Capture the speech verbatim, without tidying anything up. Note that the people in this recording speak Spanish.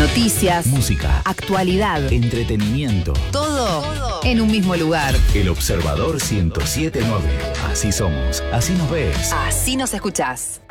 Noticias, música, actualidad, entretenimiento. Todo, todo en un mismo lugar. El Observador ciento siete punto nueve. Así somos, así nos ves. Así nos escuchás.